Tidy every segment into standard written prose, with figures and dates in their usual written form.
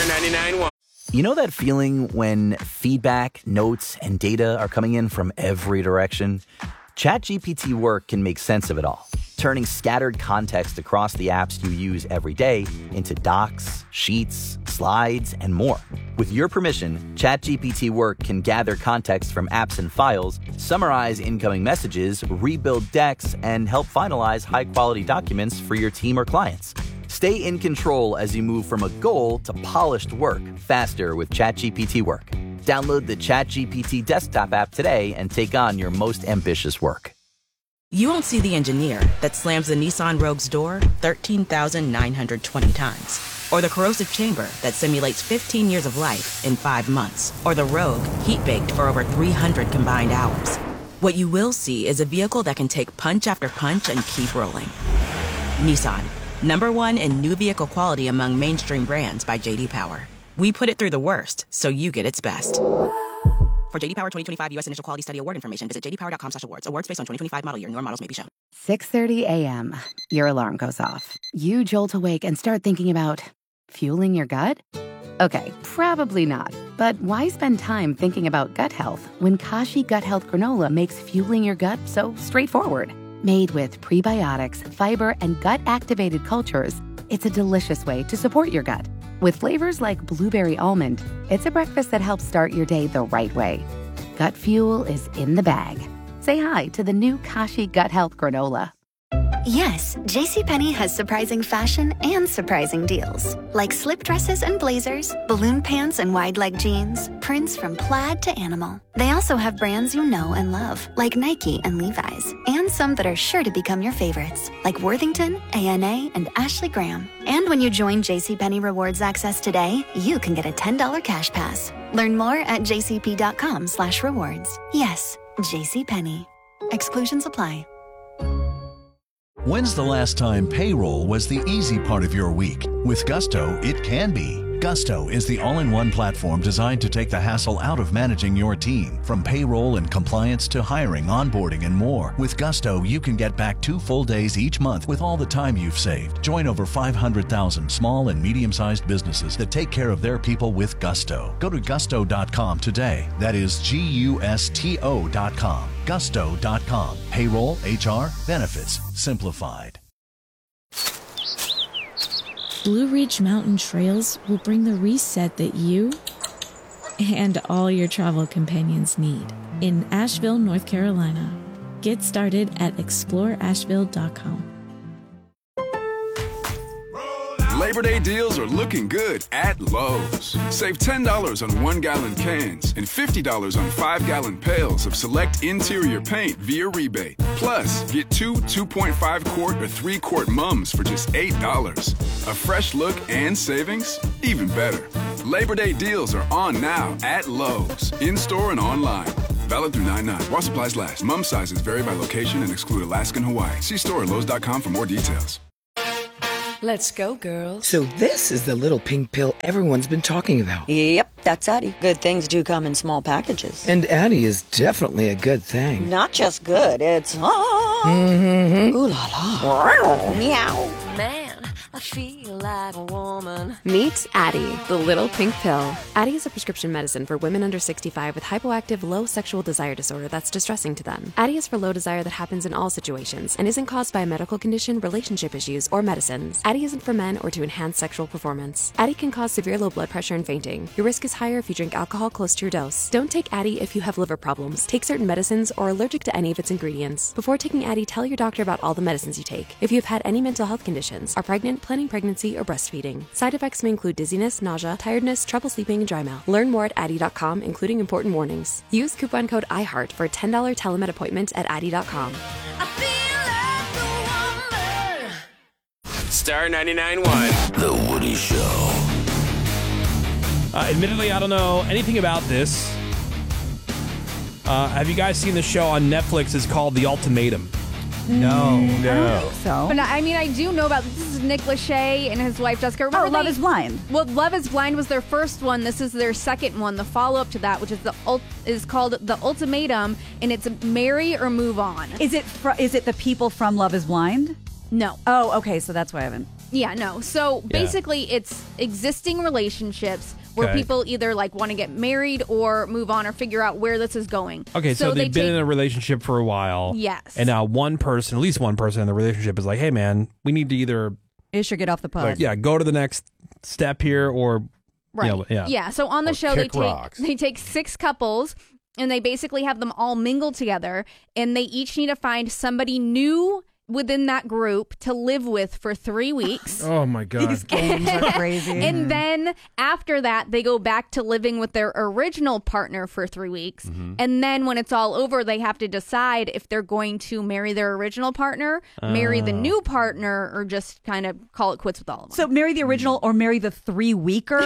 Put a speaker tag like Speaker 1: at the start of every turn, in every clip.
Speaker 1: 99.1.
Speaker 2: You know that feeling when feedback, notes, and data are coming in from every direction? ChatGPT Work can make sense of it all, turning scattered context across the apps you use every day into docs, sheets, slides, and more. With your permission, ChatGPT Work can gather context from apps and files, summarize incoming messages, rebuild decks, and help finalize high-quality documents for your team or clients. Stay in control as you move from a goal to polished work faster with ChatGPT Work. Download the ChatGPT desktop app today and take on your most ambitious work.
Speaker 3: You won't see the engineer that slams the Nissan Rogue's door 13,920 times. Or the corrosive chamber that simulates 15 years of life in 5 months. Or the Rogue heat-baked for over 300 combined hours. What you will see is a vehicle that can take punch after punch and keep rolling. Nissan. #1 in new vehicle quality among mainstream brands by J.D. Power. We put it through the worst, so you get its best. For J.D. Power 2025 U.S. Initial Quality Study Award information, visit jdpower.com/awards. Awards based on 2025 model year. Newer models may be shown.
Speaker 4: 6:30 a.m. Your alarm goes off. You jolt awake and start thinking about fueling your gut? Okay, probably not. But why spend time thinking about gut health when Kashi Gut Health Granola makes fueling your gut so straightforward? Made with prebiotics, fiber, and gut-activated cultures, it's a delicious way to support your gut. With flavors like blueberry almond, it's a breakfast that helps start your day the right way. Gut fuel is in the bag. Say hi to the new Kashi Gut Health Granola.
Speaker 5: Yes, JCPenney has surprising fashion and surprising deals. Like slip dresses and blazers, balloon pants and wide leg jeans, prints from plaid to animal. They also have brands you know and love, like Nike and Levi's, and some that are sure to become your favorites, like Worthington, A&A, and Ashley Graham. And when you join JCPenney Rewards Access today, you can get a $10 cash pass. Learn more at jcp.com/rewards. Yes, JCPenney. Exclusions apply.
Speaker 6: When's the last time payroll was the easy part of your week? With Gusto, it can be. Gusto is the all-in-one platform designed to take the hassle out of managing your team. From payroll and compliance to hiring, onboarding, and more. With Gusto, you can get back 2 full days each month with all the time you've saved. Join over 500,000 small and medium-sized businesses that take care of their people with Gusto. Go to gusto.com today. That is Gusto.com. Gusto.com. Payroll, HR, benefits, simplified.
Speaker 7: Blue Ridge Mountain Trails will bring the reset that you and all your travel companions need in Asheville, North Carolina. Get started at exploreasheville.com.
Speaker 8: Labor Day deals are looking good at Lowe's. Save $10 on 1-gallon cans and $50 on 5-gallon pails of select interior paint via rebate. Plus, get 2 2.5-quart or 3-quart mums for just $8. A fresh look and savings? Even better. Labor Day deals are on now at Lowe's, in-store and online. Valid through 9/9. While supplies last. Mum sizes vary by location and exclude Alaska and Hawaii. See store at Lowe's.com for more details.
Speaker 9: Let's go, girls.
Speaker 10: So this is the little pink pill everyone's been talking about.
Speaker 9: Yep, that's Addie. Good things do come in small packages.
Speaker 10: And Addie is definitely a good thing.
Speaker 9: Not just good, it's... Ooh la la. Meow.
Speaker 11: Man, I feel like a woman.
Speaker 12: Meet Addie, the little pink pill. Addie is a prescription medicine for women under 65 with hypoactive low sexual desire disorder that's distressing to them. Addie is for low desire that happens in all situations and isn't caused by a medical condition, relationship issues, or medicines. Addie isn't for men or to enhance sexual performance. Addie can cause severe low blood pressure and fainting. Your risk is higher if you drink alcohol close to your dose. Don't take Addie if you have liver problems, take certain medicines, or are allergic to any of its ingredients. Before taking Addie, tell your doctor about all the medicines you take. If you have had any mental health conditions, are pregnant, planning pregnancy, or breastfeeding. Side effects may include dizziness, nausea, tiredness, trouble sleeping, and dry mouth. Learn more at Addie.com, including important warnings. Use coupon code IHEART for a $10 telemed appointment at Addie.com.
Speaker 1: Star 99.1.
Speaker 13: The Woody Show.
Speaker 14: Admittedly, I don't know anything about this. Have you guys seen the show on Netflix? It's called The Ultimatum.
Speaker 15: No.
Speaker 16: I don't think so.
Speaker 15: But I mean, I do know about this. Is Nick Lachey and his wife Jessica. Remember
Speaker 16: Love is Blind.
Speaker 15: Well, Love is Blind was their first one. This is their second one. The follow-up to that, which is called The Ultimatum, and it's marry or move on.
Speaker 16: Is it the people from Love is Blind?
Speaker 15: No.
Speaker 16: Oh, okay. So that's why I haven't.
Speaker 15: Yeah, no. So basically, it's existing relationships where people either like want to get married or move on or figure out where this is going.
Speaker 14: Okay, so they've been in a relationship for a while.
Speaker 15: Yes.
Speaker 14: And now at least one person in the relationship is like, hey, man, we need to either...
Speaker 9: Ish or get off the pot.
Speaker 14: Go to the next step here or...
Speaker 15: Right. Yeah. So on the show, they take 6 couples and they basically have them all mingle together, and they each need to find somebody new within that group to live with for 3 weeks.
Speaker 1: Oh my God.
Speaker 9: These games are crazy.
Speaker 15: And then after that, they go back to living with their original partner for 3 weeks. And then when it's all over, they have to decide if they're going to marry their original partner, marry the new partner, or just kind of call it quits with all of them.
Speaker 9: So marry the original or marry the 3-weeker?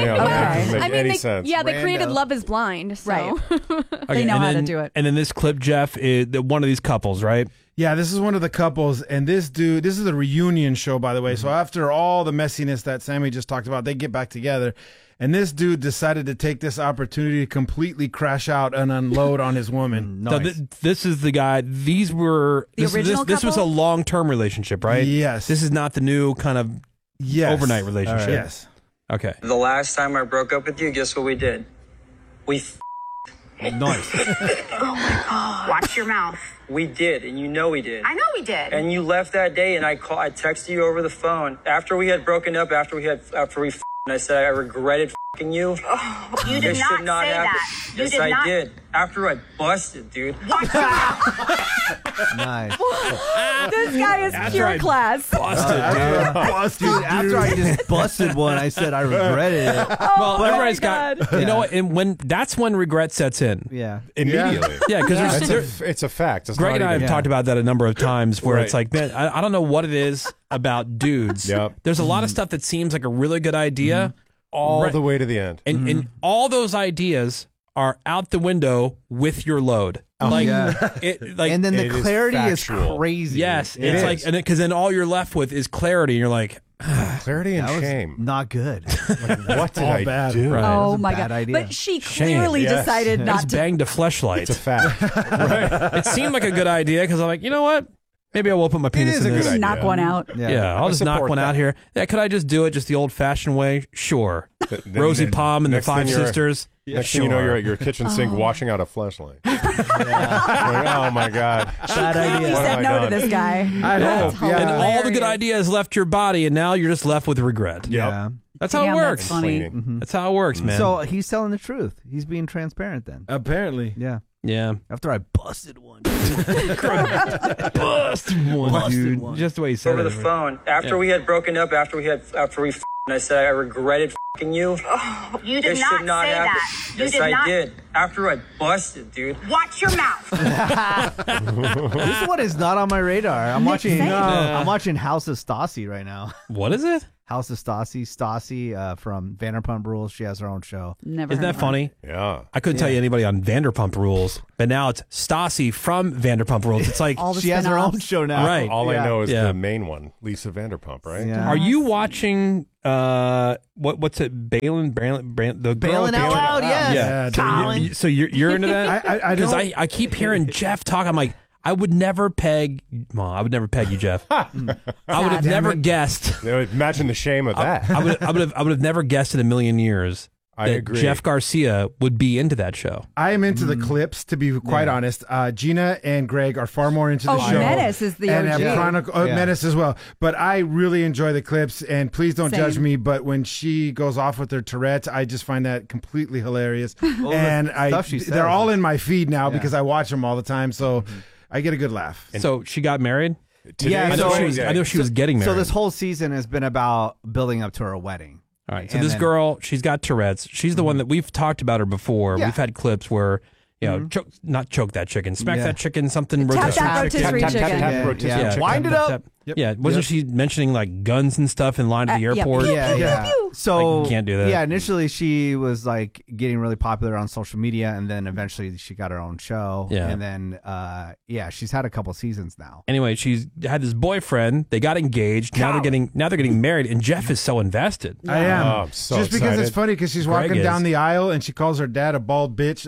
Speaker 15: They created Love is Blind. So.
Speaker 9: Right. They know how to do it.
Speaker 14: And then this clip, Jeff, is one of these couples, right?
Speaker 1: Yeah, this is one of the couples, and this is a reunion show, by the way. So after all the messiness that Sammy just talked about, they get back together, and this dude decided to take this opportunity to completely crash out and unload on his woman.
Speaker 14: Nice. So this is the guy. These were this was a long-term relationship, right?
Speaker 1: Yes.
Speaker 14: This is not the new kind of overnight relationship.
Speaker 1: Right. Yes.
Speaker 14: Okay.
Speaker 13: The last time I broke up with you, guess what we did? We
Speaker 14: Nice.
Speaker 16: Oh my God. Watch your mouth.
Speaker 13: We did, and you know we did.
Speaker 16: I know we did.
Speaker 13: And you left that day, and I texted you over the phone after we had broken up. After we and I said I regretted f***ing you.
Speaker 16: Oh, you did not say that.
Speaker 13: Yes, I did. After I busted, dude.
Speaker 16: Watch your mouth.
Speaker 17: Nice.
Speaker 9: This guy is pure class.
Speaker 14: Busted,
Speaker 17: dude. After I just busted one, I said I regretted it.
Speaker 14: Well, everybody's got, you know what, and that's when regret sets in.
Speaker 17: Yeah.
Speaker 18: Immediately.
Speaker 14: Yeah, because
Speaker 18: it's a fact. It's
Speaker 14: Greg and I have talked about that a number of times where it's like, man, I don't know what it is about dudes.
Speaker 18: Yep.
Speaker 14: There's a lot of stuff that seems like a really good idea.
Speaker 18: All the way to the end.
Speaker 14: And all those ideas are out the window with your load.
Speaker 17: And then the clarity is crazy.
Speaker 14: Yes. It's like, and because then all you're left with is clarity. And you're like,
Speaker 18: clarity and shame.
Speaker 17: Not good.
Speaker 18: What did I do?
Speaker 14: Right.
Speaker 9: Oh my God.
Speaker 17: Idea.
Speaker 9: But she clearly decided not to.
Speaker 14: Banged a fleshlight.
Speaker 18: It's a fact.
Speaker 14: Right. It seemed like a good idea because I'm like, you know what? Maybe I will put my penis in this.
Speaker 9: Just knock one out.
Speaker 14: Yeah, I'll just knock one out here. Yeah, could I just do it just the old-fashioned way? Sure. Rosie Palm and the Five Sisters.
Speaker 18: Next thing you know, you're at your kitchen sink washing out a fleshlight. Oh my God.
Speaker 9: Bad idea. You said no to this guy.
Speaker 1: I hope.
Speaker 14: And all the good ideas left your body, and now you're just left with regret.
Speaker 17: Yeah.
Speaker 14: That's how it works.
Speaker 9: That's funny.
Speaker 14: That's how it works, man.
Speaker 17: So he's telling the truth. He's being transparent then.
Speaker 1: Apparently.
Speaker 17: Yeah.
Speaker 14: Yeah.
Speaker 17: After I busted one.
Speaker 14: Busted one, dude. Just the way he said
Speaker 13: over
Speaker 14: it.
Speaker 13: the phone after we had broken up. After we and I said I regretted f***ing you.
Speaker 16: Oh, you did not say that.
Speaker 13: Yes, I did. After I busted, dude.
Speaker 16: Watch your mouth.
Speaker 17: This one is not on my radar. I'm watching House of Stassi right now.
Speaker 14: What is it?
Speaker 17: House of Stassi. Stassi from Vanderpump Rules. She has her own show.
Speaker 9: Never.
Speaker 14: Isn't that funny?
Speaker 18: Yeah.
Speaker 14: I couldn't tell you anybody on Vanderpump Rules, but now it's Stassi from Vanderpump Rules. It's like
Speaker 17: she has her own show now.
Speaker 14: Right.
Speaker 18: All I know is the main one, Lisa Vanderpump, right?
Speaker 17: Yeah.
Speaker 14: Are you watching what's it? Bailing Out Loud?
Speaker 17: Yes.
Speaker 14: So you're into that? Because I keep hearing Jeff talk. I'm like, I would never peg you, Jeff. I would have never guessed.
Speaker 18: Imagine the shame of that.
Speaker 14: I would have never guessed in a million years
Speaker 18: I
Speaker 14: that
Speaker 18: agree.
Speaker 14: Jeff Garcia would be into that show.
Speaker 1: I am into the clips, to be quite honest. Gina and Greg are far more into the show.
Speaker 9: Menace is the
Speaker 1: and
Speaker 9: OG.
Speaker 1: Menace as well. But I really enjoy the clips, and please don't judge me, but when she goes off with her Tourette's, I just find that completely hilarious. And they're all in my feed now because I watch them all the time, so I get a good laugh.
Speaker 14: So she got married?
Speaker 17: Yeah,
Speaker 14: I know she was getting married.
Speaker 17: So this whole season has been about building up to her wedding.
Speaker 14: All right. So this girl, she's got Tourette's. She's the one that we've talked about her before.
Speaker 17: Yeah.
Speaker 14: We've had clips where, you know, not choke that chicken, smack that chicken, something.
Speaker 9: Tap that rotisserie chicken.
Speaker 17: Wind it up.
Speaker 14: Yeah. Wasn't she mentioning like guns and stuff in line at the airport?
Speaker 9: Pew, pew, pew, pew.
Speaker 17: So
Speaker 14: you can't do that.
Speaker 17: Yeah, initially she was like getting really popular on social media, and then eventually she got her own show.
Speaker 14: Yeah.
Speaker 17: And then she's had a couple seasons now.
Speaker 14: Anyway, she's had this boyfriend. They got engaged. Now they're getting married, and Jeff is so invested.
Speaker 1: I am.
Speaker 18: I'm so
Speaker 1: just because it's funny because she's walking down the aisle and she calls her dad a bald bitch.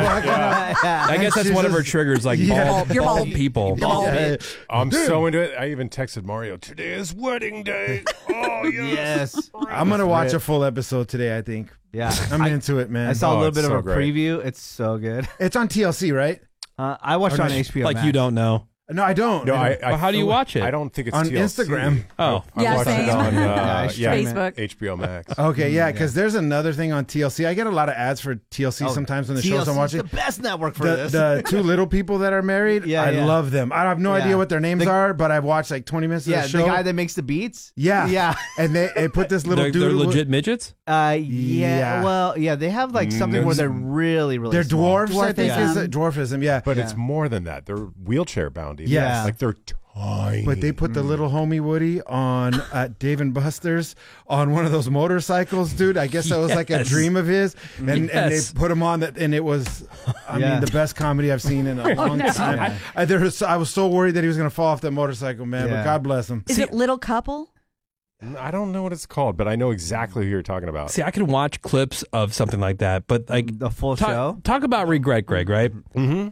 Speaker 14: I guess that's one of her triggers, like bald people.
Speaker 18: I'm so into it. I even texted Mario, today is wedding day. Oh, yes.
Speaker 1: I'm going to watch a full episode today, I think.
Speaker 17: Yeah.
Speaker 1: I'm into it, man.
Speaker 17: I saw a little bit of a preview. It's so good.
Speaker 1: It's on TLC, right?
Speaker 17: I watched it on HBO
Speaker 14: Like
Speaker 17: Max.
Speaker 14: you don't know.
Speaker 1: No, I don't.
Speaker 18: No,
Speaker 14: Well, how do you watch it?
Speaker 18: I don't think it's
Speaker 1: on
Speaker 18: TLC.
Speaker 1: Instagram.
Speaker 14: Oh.
Speaker 18: I watched it on
Speaker 15: Facebook.
Speaker 18: HBO Max.
Speaker 1: Okay, yeah, because there's another thing on TLC. I get a lot of ads for TLC sometimes when the shows I'm watching.
Speaker 17: The best network for this.
Speaker 1: The two little people that are married, I love them. I have no idea what their names are, but I've watched like 20 minutes of the show.
Speaker 17: The guy that makes the beats.
Speaker 1: Yeah. And they put this little dude.
Speaker 14: They're legit midgets?
Speaker 17: Yeah. Well, yeah, they have like something where they're really, really
Speaker 1: They're
Speaker 17: small.
Speaker 1: dwarfs, I think. Is dwarfism, yeah.
Speaker 18: But it's more than that. They're wheelchair bound. Even.
Speaker 1: Yes.
Speaker 18: Like they're tiny.
Speaker 1: But they put the little homie Woody on Dave and Buster's on one of those motorcycles, dude. I guess that was like a dream of his. And they put him on that, and it was, I mean, the best comedy I've seen in a long time. I was so worried that he was going to fall off that motorcycle, man, but God bless him.
Speaker 19: Is it Little Couple?
Speaker 18: I don't know what it's called, but I know exactly who you're talking about.
Speaker 14: See, I can watch clips of something like that, but like
Speaker 17: the full show.
Speaker 14: Talk about regret, Greg, right?
Speaker 18: Mm-hmm.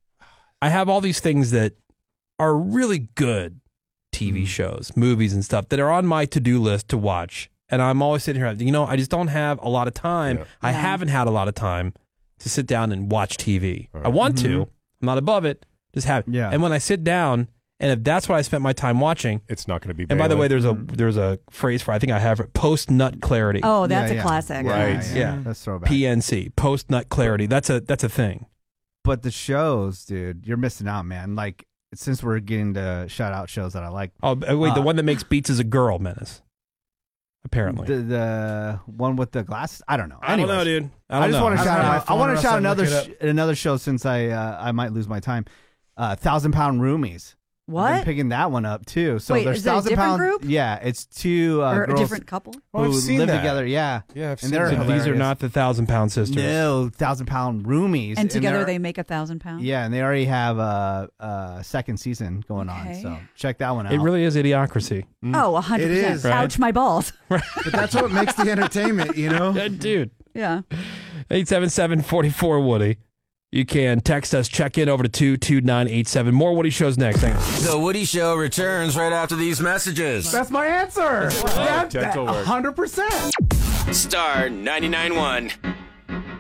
Speaker 14: I have all these things that are really good TV shows, movies and stuff that are on my to-do list to watch. And I'm always sitting here, I just don't have a lot of time. Yeah. I haven't had a lot of time to sit down and watch TV. Right. I want to. I'm not above it. Just have. Yeah. And when I sit down, and if that's what I spent my time watching,
Speaker 18: it's not going to be.
Speaker 14: And by the way, there's a phrase for, I think I have it, post nut clarity.
Speaker 19: Oh, that's a classic.
Speaker 14: Right. Yeah.
Speaker 17: That's throwback.
Speaker 14: PNC, post nut clarity. That's a thing.
Speaker 17: But the shows, dude, you're missing out, man. Like, since we're getting to shout out shows that I like.
Speaker 14: Oh, wait, the one that makes beats is a girl, Menace. Apparently.
Speaker 17: The one with the glasses? I don't know.
Speaker 14: I don't know, dude.
Speaker 17: I just want to shout out. I want to shout another show since I might lose my time. 1,000 Pound Roomies.
Speaker 19: What?
Speaker 17: I've been picking that one up too. So
Speaker 19: wait,
Speaker 17: there's
Speaker 19: is it a different
Speaker 17: 1,000
Speaker 19: group?
Speaker 17: Yeah, it's two
Speaker 19: or
Speaker 17: girls
Speaker 19: a different couple
Speaker 17: who live together. Yeah,
Speaker 18: I've
Speaker 17: seen that.
Speaker 14: These are not the 1,000 Pound sisters.
Speaker 17: No, 1,000 Pound roomies.
Speaker 19: And together they make 1,000 pounds.
Speaker 17: Yeah, and they already have a second season going on. So check that one out.
Speaker 14: It really is Idiocracy.
Speaker 19: Oh, 100%.
Speaker 1: It is.
Speaker 19: Ouch, my balls.
Speaker 1: But that's what makes the entertainment,
Speaker 14: Yeah, dude.
Speaker 19: Yeah.
Speaker 14: 877-44-WOODY. You can text us, check in over to 22987. More Woody Shows next. Hang on.
Speaker 20: The Woody Show returns right after these messages.
Speaker 1: That's my answer.
Speaker 18: Dental work.
Speaker 1: 100%.
Speaker 20: Star 99.1.